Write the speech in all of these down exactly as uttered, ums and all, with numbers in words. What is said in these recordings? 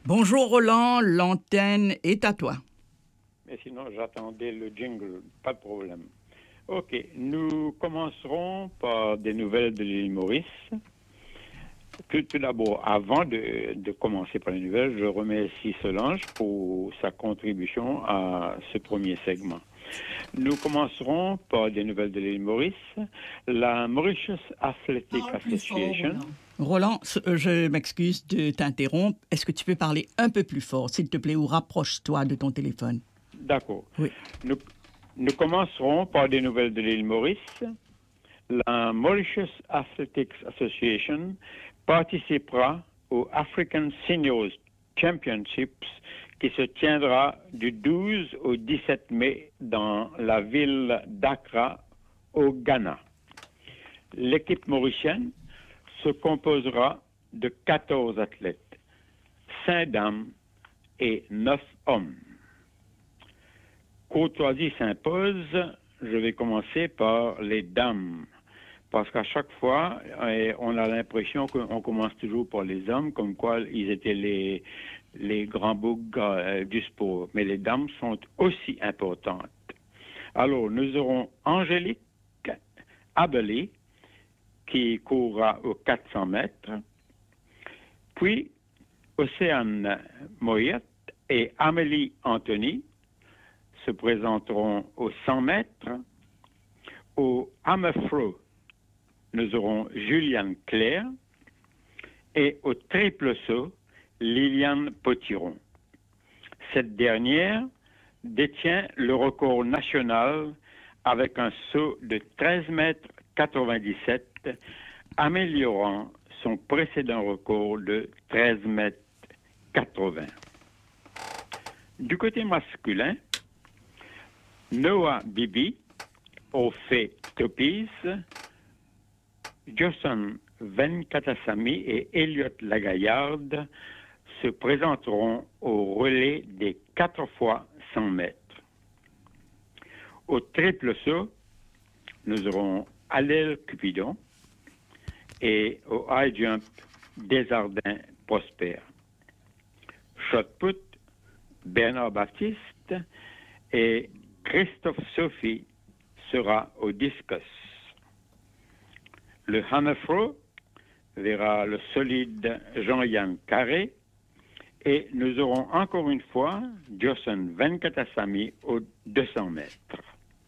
Bonjour Roland, l'antenne est à toi. Mais sinon, j'attendais le jingle, pas de problème. OK, nous commencerons par des nouvelles de l'île Maurice. Tout, tout d'abord, avant de, de commencer par les nouvelles, je remercie Solange pour sa contribution à ce premier segment. Nous commencerons par des nouvelles de l'île Maurice. La Mauritius Athletic Association... Roland, je m'excuse de t'interrompre. Est-ce que tu peux parler un peu plus fort, s'il te plaît, ou rapproche-toi de ton téléphone? D'accord. Oui. Nous, nous commencerons par des nouvelles de l'île Maurice. La Mauritius Athletics Association participera au African Seniors Championships qui se tiendra du douze au dix-sept mai dans la ville d'Accra, au Ghana. L'équipe mauricienne se composera de quatorze athlètes, cinq dames et neuf hommes. Courtoisie s'impose, je vais commencer par les dames. Parce qu'à chaque fois, on a l'impression qu'on commence toujours par les hommes, comme quoi ils étaient les, les grands boucs du sport. Mais les dames sont aussi importantes. Alors, nous aurons Angélique Abeli, qui courra aux quatre cents mètres. Puis, Océane Moyette et Amélie Anthony se présenteront aux cent mètres. Au Hammerthrow, nous aurons Juliane Claire et au triple saut, Liliane Potiron. Cette dernière détient le record national avec un saut de treize mètres quatre-vingt-dix-sept, améliorant son précédent record de treize mètres quatre-vingts. Du côté masculin, Noah Bibi, au fait Topis, Johnson Venkatasamy et Elliot Lagaillarde se présenteront au relais des quatre fois cent mètres. Au triple saut, nous aurons Allel Cupidon et au high jump, Desjardins Prosper. Shot put, Bernard Baptiste et Christophe Sophie sera au discus. Le Hammerthrow verra le solide Jean-Yann Carré et nous aurons encore une fois Johnson Venkatasamy aux deux cents mètres.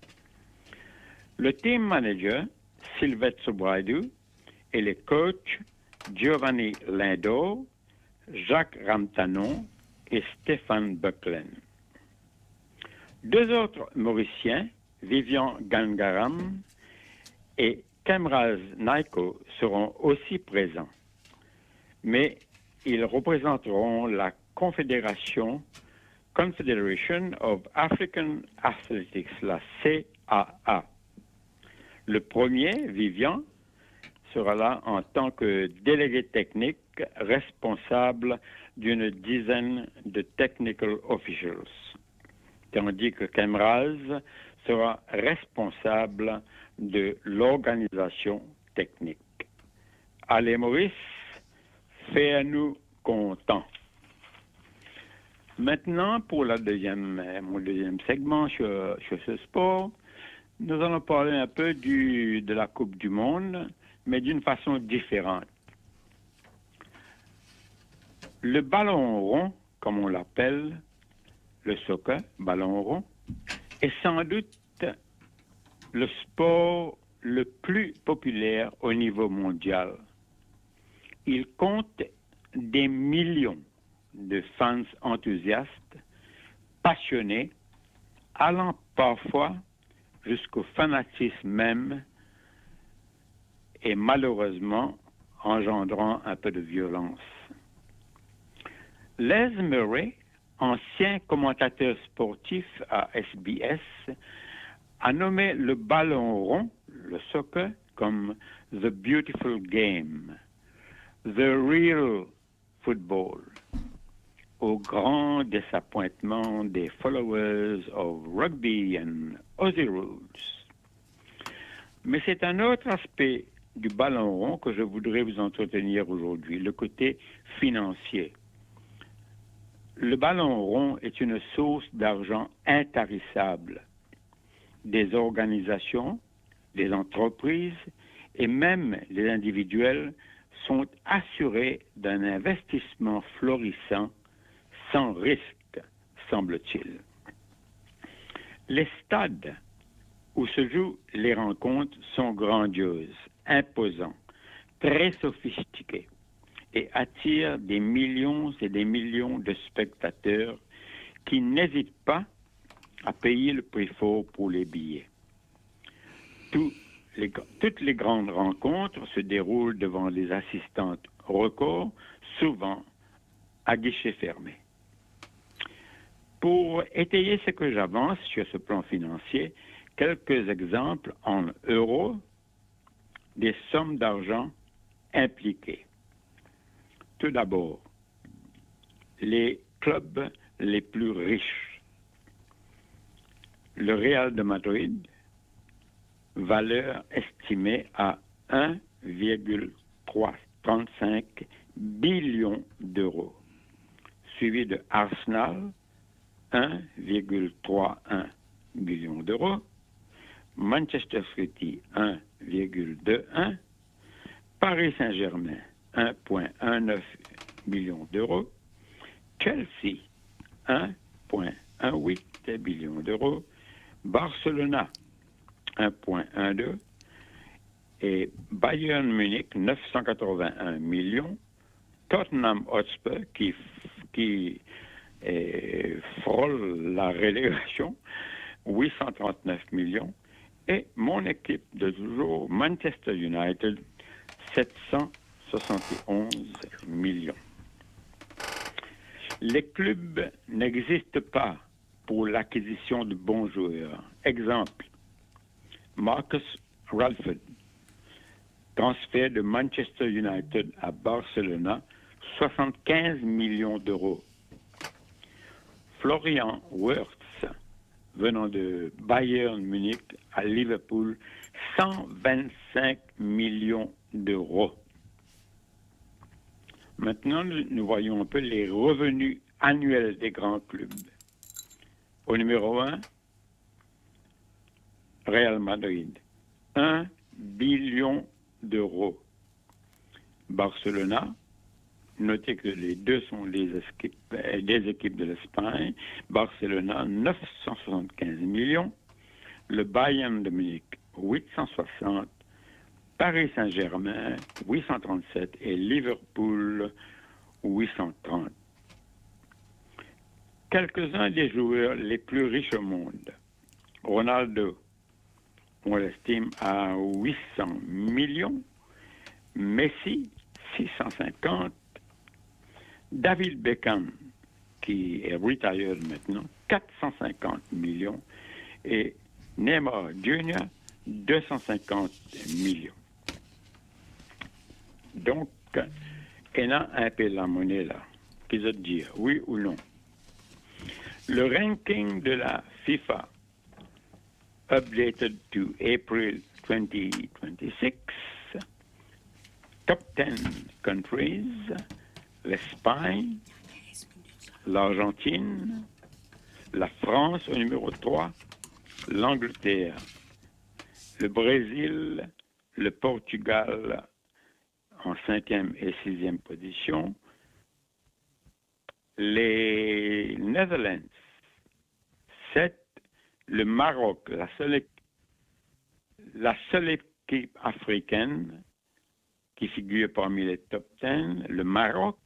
Le team manager, Sylvette Sobraidou, et les coachs Giovanni Lindor, Jacques Ramtanon et Stéphane Bucklen. Deux autres Mauriciens, Vivian Gangaram et Kemraz Naiko, seront aussi présents. Mais ils représenteront la Confédération Confederation of African Athletics, la C A A. Le premier, Vivian, sera là en tant que délégué technique responsable d'une dizaine de technical officials, tandis que Kemraz sera responsable de l'organisation technique. Allez Maurice, fais-nous contents. Maintenant, pour la deuxième, mon deuxième segment sur, sur ce sport, nous allons parler un peu du, de la Coupe du Monde, mais d'une façon différente. Le ballon rond, comme on l'appelle, le soccer, ballon rond, est sans doute le sport le plus populaire au niveau mondial. Il compte des millions de fans enthousiastes, passionnés, allant parfois jusqu'au fanatisme même et malheureusement engendrant un peu de violence. Les Murray, ancien commentateur sportif à S B S, a nommé le ballon rond, le soccer, comme The Beautiful Game, The Real Football, au grand désappointement des followers of rugby and Aussie rules. Mais c'est un autre aspect du ballon rond que je voudrais vous entretenir aujourd'hui, le côté financier. Le ballon rond est une source d'argent intarissable. Des organisations, des entreprises et même les individuels sont assurés d'un investissement florissant sans risque, semble-t-il. Les stades où se jouent les rencontres sont grandioses, imposants, très sophistiqués et attirent des millions et des millions de spectateurs qui n'hésitent pas à payer le prix fort pour les billets. Tout les, toutes les grandes rencontres se déroulent devant des assistantes records, souvent à guichet fermé. Pour étayer ce que j'avance sur ce plan financier, quelques exemples en euros des sommes d'argent impliquées. Tout d'abord, les clubs les plus riches. Le Real de Madrid, valeur estimée à un virgule trois cent trente-cinq billions d'euros, suivi de Arsenal, un virgule trois un billion d'euros, Manchester City, un virgule deux un, Paris Saint-Germain, un virgule dix-neuf billion d'euros, Chelsea, un virgule dix-huit billion d'euros, Barcelona, un virgule douze et Bayern Munich, neuf cent quatre-vingt-un millions, Tottenham Hotspur, qui, qui eh, frôle la relégation, huit cent trente-neuf millions, et mon équipe de toujours, Manchester United, sept cent soixante et onze millions. Les clubs n'existent pas pour l'acquisition de bons joueurs. Exemple, Marcus Rashford, transfert de Manchester United à Barcelona, soixante-quinze millions d'euros. Florian Wirtz, venant de Bayern Munich à Liverpool, cent vingt-cinq millions d'euros. Maintenant, nous voyons un peu les revenus annuels des grands clubs. Au numéro un, Real Madrid, un billion d'euros. Barcelona, notez que les deux sont des équipes, des équipes de l'Espagne. Barcelona, neuf cent soixante-quinze millions. Le Bayern de Munich, huit cent soixante. Paris Saint-Germain, huit cent trente-sept. Et Liverpool, huit cent trente. Quelques-uns des joueurs les plus riches au monde. Ronaldo, on l'estime à huit cents millions. Messi, six cent cinquante. David Beckham, qui est retired maintenant, quatre cent cinquante millions. Et Neymar Junior, deux cent cinquante millions. Donc, il y a un peu la monnaie là, qui veut dire oui ou non. Le ranking de la FIFA, updated to April twenty twenty-six, top ten countries, l'Espagne, l'Argentine, la France au numéro trois, l'Angleterre, le Brésil, le Portugal en cinquième et sixième position, les Netherlands, sept, le Maroc, la seule, la seule équipe africaine qui figure parmi les top dix, le Maroc,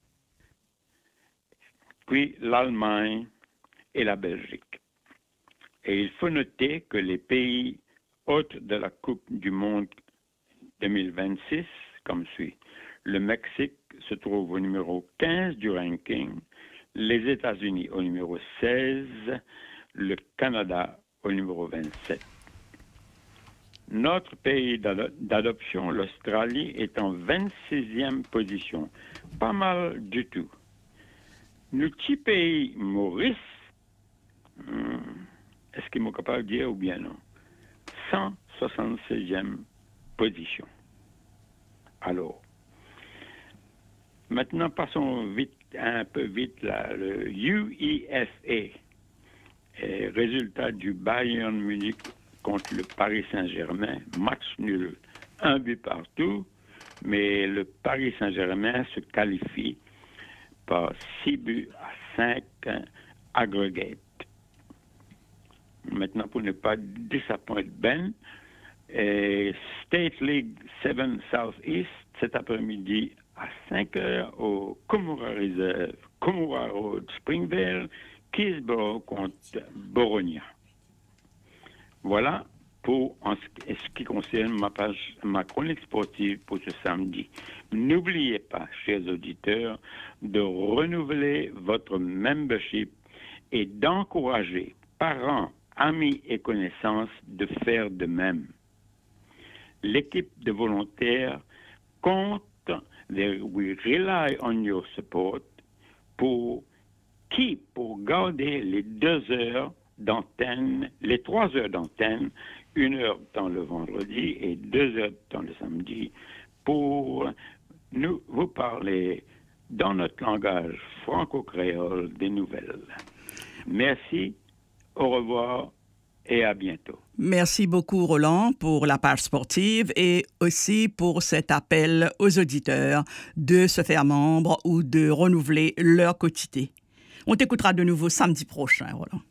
puis l'Allemagne et la Belgique. Et il faut noter que les pays hôtes de la Coupe du Monde deux mille vingt-six, comme suit, le Mexique se trouve au numéro quinze du ranking, les États-Unis au numéro seize, le Canada au numéro vingt-sept. Notre pays d'adoption, l'Australie, est en vingt-sixième position. Pas mal du tout. Notre petit pays, Maurice, hum, est-ce qu'il est capable de dire ou bien non? cent soixante-seizième position. Alors, Maintenant, passons vite, un peu vite, là, le U E F A. Et résultat du Bayern Munich contre le Paris Saint-Germain, match nul, un but partout, mais le Paris Saint-Germain se qualifie par six buts à cinq aggregate. Maintenant, pour ne pas disappointer Ben, et State League sept South East, cet après-midi à cinq heures au Komura Reserve, Komura Road, Springvale, Keysborough contre Boronia. Voilà pour en ce qui concerne ma page, ma chronique sportive pour ce samedi. N'oubliez pas, chers auditeurs, de renouveler votre membership et d'encourager parents, amis et connaissances de faire de même. L'équipe de volontaires compte, we rely on your support, pour qui, pour garder les deux heures d'antenne, les trois heures d'antenne, une heure dans le vendredi et deux heures dans le samedi, pour nous vous parler dans notre langage franco-créole des nouvelles. Merci, au revoir et à bientôt. Merci beaucoup, Roland, pour la page sportive et aussi pour cet appel aux auditeurs de se faire membre ou de renouveler leur quotité. On t'écoutera de nouveau samedi prochain, Roland.